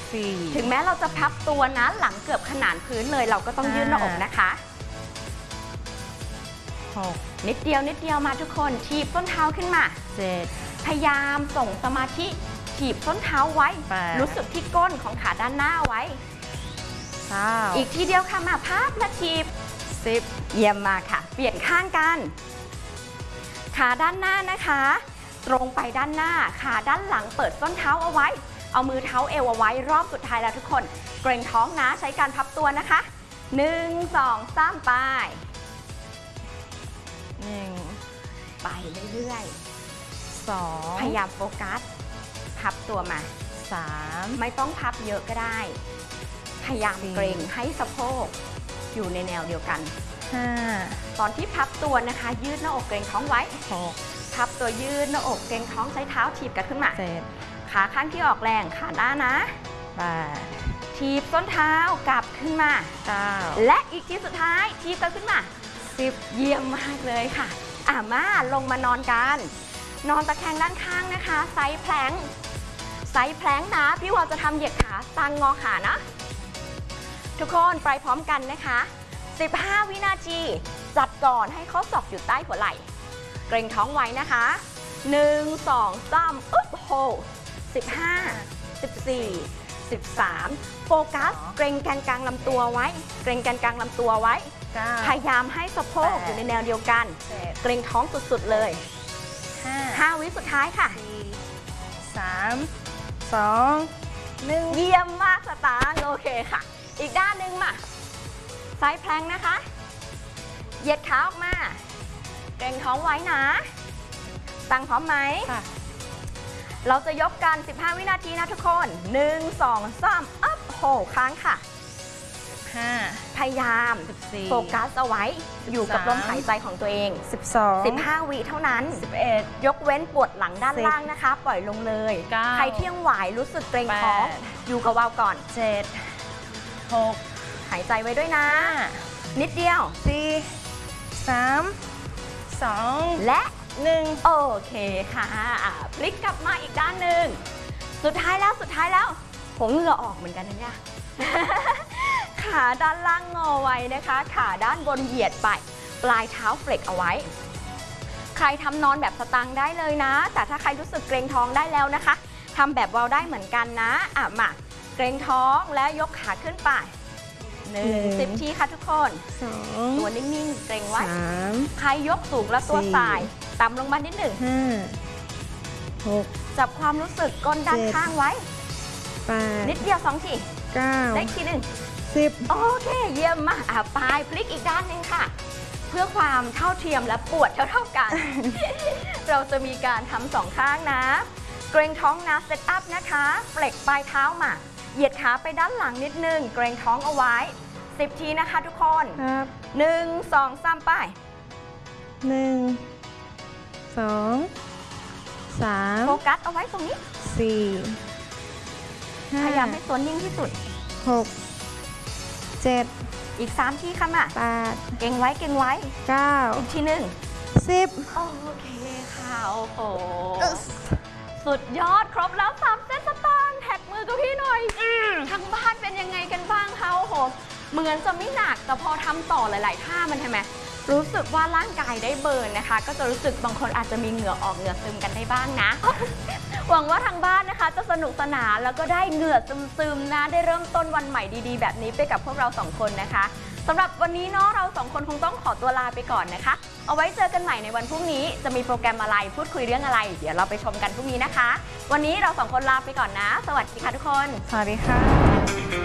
ถึงแม้เราจะพับตัวนะหลังเกือบขนานพื้นเลยเราก็ต้องยืดหน้าอกนะคะนิดเดียวมาทุกคนถีบส้นเท้าขึ้นมาพยายามส่งสมาธิถีบส้นเท้าไว้รู้สึกที่ก้นของขาด้านหน้าไว้อีกทีเดียวค่ะมาพับและถีบเยี่ยมมากค่ะเปลี่ยนข้างกันขาด้านหน้านะคะตรงไปด้านหน้าขาด้านหลังเปิดส้นเท้าเอาไว้เอามือเท้าเอวเอาไว้รอบสุดท้ายแล้วทุกคนเกรงท้องนะใช้การพับตัวนะคะ1 2 3ไปไปเรื่อยๆ2พยายามโฟกัสพับตัวมา3ไม่ต้องพับเยอะก็ได้พยายามเกรงให้สะโพกอยู่ในแนวเดียวกัน5ตอนที่พับตัวนะคะยืดหน้าอกเกรงท้องไว้6พับตัวยืดหน้าอกเกรงท้องใช้เท้าถีบกันขึ้นมา7ขาข้างที่ออกแรงขาหน้านะ8ถีบส้นเท้ากลับขึ้นมา9และอีกทีสุดท้ายถีบกันขึ้นมา10เยี่ยมมากเลยค่ะมาลงมานอนกันนอนตะแคงด้านข้างนะคะไซส์แพลงนะพี่วอลจะทำเหยียดขาตั้งงอขานะทุกคนไปพร้อมกันนะคะ15วินาทีจัดก่อนให้ข้อศอกอยู่ใต้หัวไหล่เกรงท้องไว้นะคะ1 2 3อึ๊บโฮ15 14 13โฟกัสเกรงแกนกลางลำตัวไว้เกรงแกนกลางลำตัวไว้พยายามให้สะโพกอยู่ในแนวเดียวกันเกรงท้องสุดๆเลย5วิสุดท้ายค่ะ3 2 1เยี่ยมมากสตาร์โอเคค่ะอีกด้านหนึ่งมาไซส์แพลงนะคะเหยียดขาออกมาเกรงท้องไว้นะตั้งพร้อมไหมเราจะยกกัน15วินาทีนะทุกคน1 2 3อัพโหค้างค่ะพยายามโฟกัสเอาไว้อยู่กับลมหายใจของตัวเอง15วิเท่านั้น11ยกเว้นปวดหลังด้านล่างนะคะปล่อยลงเลยใครเที่ยงไหวรู้สึกเกรงท้องอยู่กับวาวก่อน7 6หายใจไว้ด้วยนะนิดเดียว4 3 2และ1โอเคค่ะพลิกกลับมาอีกด้านหนึ่งสุดท้ายแล้วผมเหงื่อออกเหมือนกันนะเนี่ยขาด้านล่างงอไว้นะคะขาด้านบนเหยียดไปปลายเท้าเฟล็กเอาไว้ใครทำนอนแบบสตังได้เลยนะแต่ถ้าใครรู้สึกเกรงท้องได้แล้วนะคะทำแบบวาวได้เหมือนกันนะมาเกรงท้องแล้วยกขาขึ้นไป10ทีค่ะทุกคน2ตัวนิ่งๆเกรงไว้3ใครยกสูงแล้วตัวสายต่ำลงมานิดหนึ่ง5 6จับความรู้สึกก้นด้านข้างไว้8นิดเดียว2ที9ได้ทีหนึ่ง10โอเคเยี่ยมมากปลายพลิกอีกด้านหนึ่งค่ะเพื่อความเท่าเทียมและปวดเท่ากัน เราจะมีการทำ2ข้างนะเกรงท้องนะเซตอัพนะคะเฟล็กปลายเท้ามาเหยียดขาไปด้านหลังนิดนึงเกรงท้องเอาไว้10ทีนะคะทุกคน1 2 3ไป1 2 3โฟกัสเอาไว้ตรงนี้4 5พยายามให้ตัวนิ่งที่สุด6 7อีก3ทีค่ะมา8เก่งไว้9อีกทีหนึ่ง10โอเคค่ะโอ้โหสุดยอดครบแล้ว3เซตสตาร์แท็กมือกับพี่หน่อยทางบ้านเป็นยังไงกันบ้างคะโอ้โหเหมือนจะไม่หนักแต่พอทำต่อหลายๆท่ามันทำไมรู้สึกว่าร่างกายได้เบิร์นนะคะก็จะรู้สึกบางคนอาจจะมีเหงื่อออกเหงื่อซึมกันได้บ้างนะหวังว่าทางบ้านนะคะจะสนุกสนานแล้วก็ได้เหงื่อซึมๆนะได้เริ่มต้นวันใหม่ดีๆแบบนี้ไปกับพวกเรา2คนนะคะสำหรับวันนี้เนาะเรา2คนคงต้องขอตัวลาไปก่อนนะคะเอาไว้เจอกันใหม่ในวันพรุ่งนี้จะมีโปรแกรมอะไรพูดคุยเรื่องอะไรเดี๋ยวเราไปชมกันพรุ่งนี้นะคะวันนี้เรา2คนลาไปก่อนนะสวัสดีค่ะทุกคนสวัสดีค่ะ